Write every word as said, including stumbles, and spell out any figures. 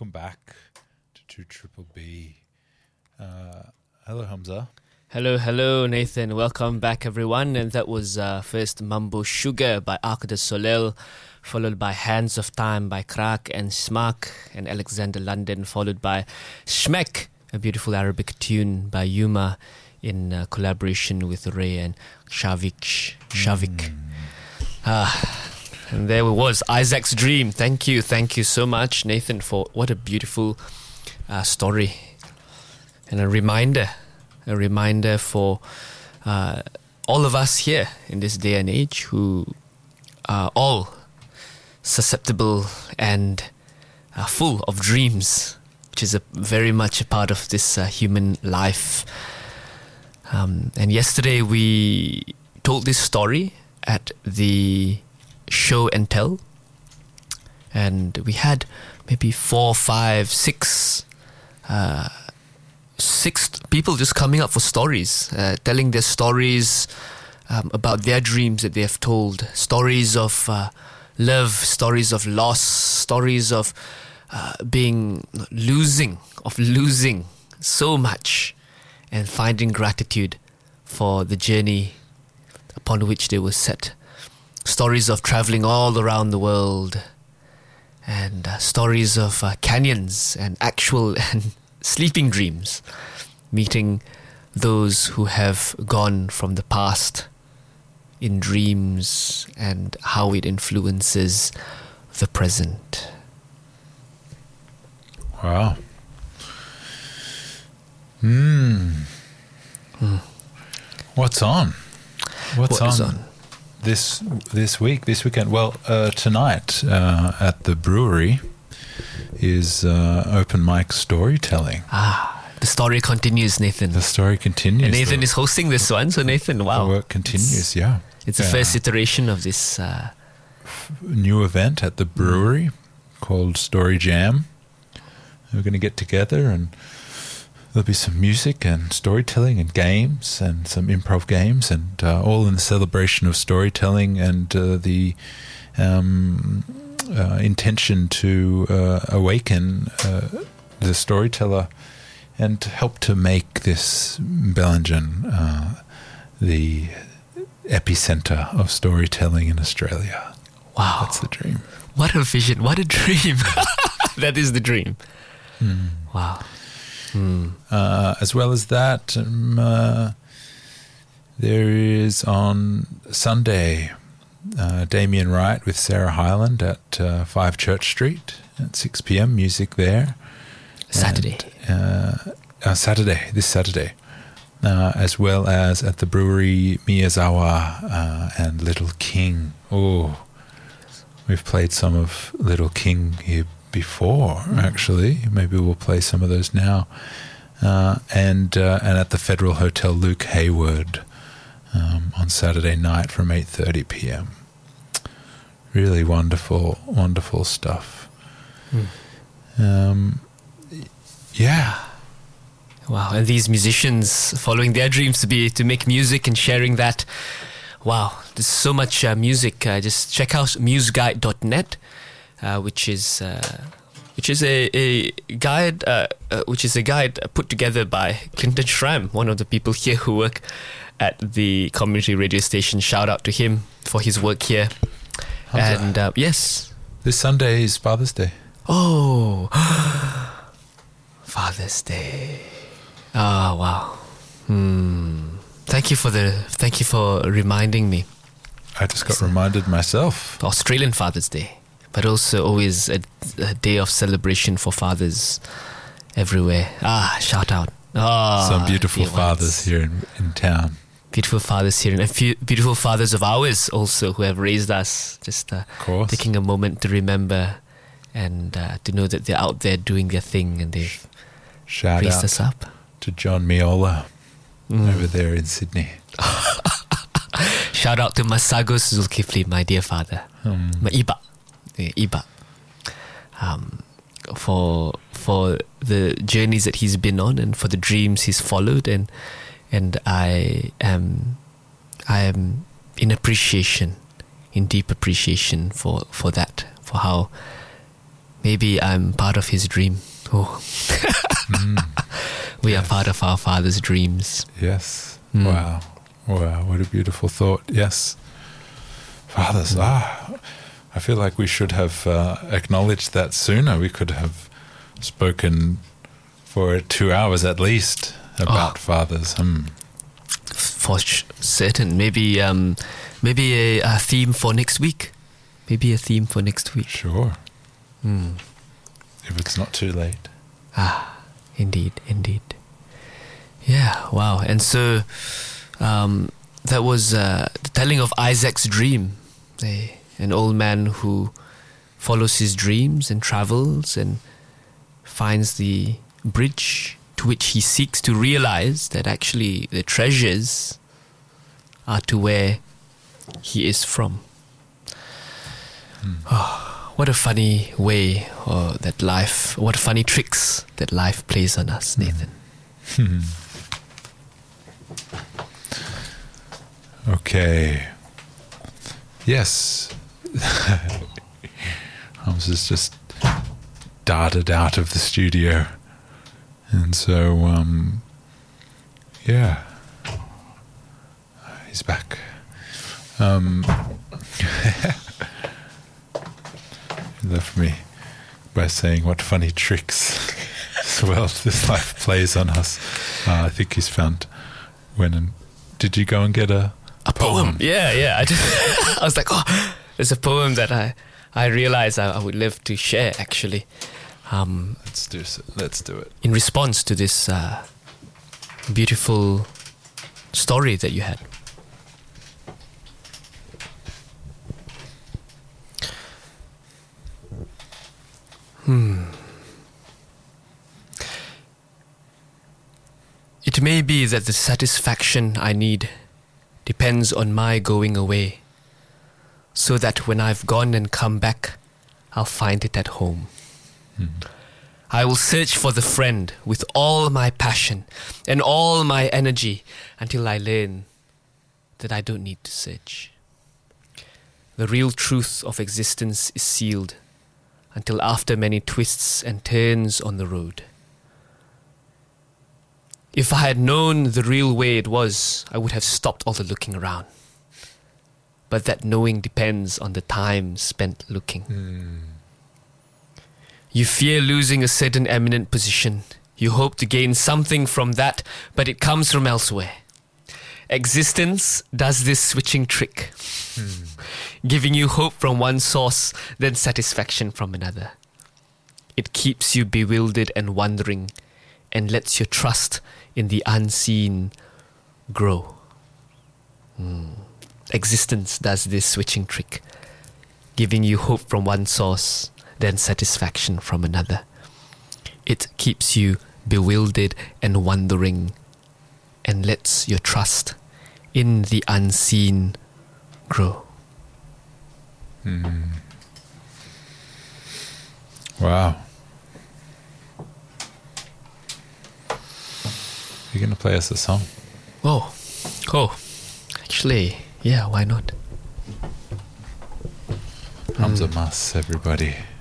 welcome back to two Triple B. Uh, hello, Hamza. Hello, hello, Nathan. Welcome back, everyone. And that was uh, first Mambo Sugar by Arc de Soleil, followed by Hands of Time by Krak and Smaak and Alexander London, followed by Shmek, a beautiful Arabic tune by Yuma in uh, collaboration with Ray and Shavik. Shavik. Mm. Ah, and there it was, Isaac's Dream. Thank you, thank you so much, Nathan, for what a beautiful uh, story. And a reminder, a reminder for uh, all of us here in this day and age who are all susceptible and uh, full of dreams, which is a, very much a part of this uh, human life. Um, and yesterday we told this story at the show and tell, and we had maybe four, five, six, uh, six people just coming up for stories, uh, telling their stories um, about their dreams that they have told, stories of uh, love, stories of loss, stories of uh, being losing, of losing so much, and finding gratitude for the journey upon which they were set. Stories of traveling all around the world, and uh, stories of uh, canyons and actual and sleeping dreams, meeting those who have gone from the past in dreams and how it influences the present. Wow. Hmm. Mm. What's on? What's what on, on this this week, this weekend? Well, uh, tonight uh, at the brewery is uh, open mic storytelling. Ah, the story continues, Nathan. The story continues. And Nathan the, is hosting this one, so Nathan, wow. The work continues, it's, yeah. It's yeah. the first iteration of this uh, new event at the brewery mm. called Story Jam. We're going to get together and there'll be some music and storytelling and games and some improv games, and uh, all in the celebration of storytelling and uh, the um, uh, intention to uh, awaken uh, the storyteller and help to make this Bellingen uh, the epicenter of storytelling in Australia. Wow. That's the dream. What a vision. What a dream. That is the dream. Mm. Wow. Mm. Uh, as well as that, um, uh, there is on Sunday uh, Damien Wright with Sarah Hyland at uh, five Church Street at six p.m. Music there. Saturday. And, uh, uh, Saturday, this Saturday. Uh, as well as at the brewery Miyazawa uh, and Little King. Oh, we've played some of Little King here before, actually. Maybe we'll play some of those now. Uh, and uh, and at the Federal Hotel Luke Hayward um, on Saturday night from eight thirty p.m. Really wonderful, wonderful stuff. Mm. Um, yeah. Wow, and these musicians following their dreams to be to make music and sharing that. Wow, there's so much uh, music. Uh, just check out museguide dot net. Uh, which is uh, which is a, a guide uh, uh, which is a guide put together by Clinton Schramm, one of the people here who work at the community radio station. Shout out to him for his work here. Hamza. And uh, yes, this Sunday is Father's Day. Oh, Father's Day. Oh wow. Hmm. Thank you for the thank you for reminding me. I just got reminded myself. Australian Father's Day. But also always a, a day of celebration for fathers everywhere. Ah, shout out. Oh, some beautiful fathers ones. here in, in town. Beautiful fathers here. And a few beautiful fathers of ours also who have raised us. Just uh, taking a moment to remember and uh, to know that they're out there doing their thing and they've shout raised out us up. To John Miola mm. over there in Sydney. Shout out to Masagos Zulkifli, my dear father. Um. My Iba. Iba, um, for for the journeys that he's been on and for the dreams he's followed, and and I am I am in appreciation, in deep appreciation for, for that, for how maybe I'm part of his dream. Oh. Mm. We Yes. are part of our Father's dreams. Yes. Mm. Wow. Wow. What a beautiful thought. Yes. Fathers. Mm. Ah, I feel like we should have uh, acknowledged that sooner. We could have spoken for two hours at least about Oh. fathers. Hmm. For sh- certain. Maybe um, maybe a, a theme for next week. Maybe a theme for next week. Sure. Mm. If it's not too late. Ah, indeed, indeed. Yeah, wow. And so um, that was uh, the telling of Isaac's dream. A, an old man who follows his dreams and travels and finds the bridge to which he seeks to realize that actually the treasures are to where he is from. Hmm. Oh, what a funny way oh, that life, what funny tricks that life plays on us, Nathan. Hmm. Okay. Yes. Hamza's just darted out of the studio. And so, um, yeah. He's back. Um, he left me by saying what funny tricks as well this life plays on us. Uh, I think he's found when and did you go and get a A poem. Yeah, yeah. I just I was like, oh, there's a poem that I I realized I, I would love to share actually. Um, Let's do so. Let's do it. in response to this uh, beautiful story that you had. Hmm. It may be that the satisfaction I need depends on my going away, so that when I've gone and come back, I'll find it at home. Hmm. I will search for the friend with all my passion and all my energy until I learn that I don't need to search. The real truth of existence is sealed until after many twists and turns on the road. If I had known the real way it was, I would have stopped all the looking around. But that knowing depends on the time spent looking. Hmm. You fear losing a certain eminent position. You hope to gain something from that, but it comes from elsewhere. Existence does this switching trick, Hmm. giving you hope from one source, then satisfaction from another. It keeps you bewildered and wondering, and lets your trust in the unseen grow. Hmm. Existence does this switching trick, giving you hope from one source, then satisfaction from another. It keeps you bewildered and wondering, and lets your trust in the unseen grow. Hmm. Wow. You're going to play us a song? Oh, oh, actually, yeah, why not? Hamza Mas, everybody.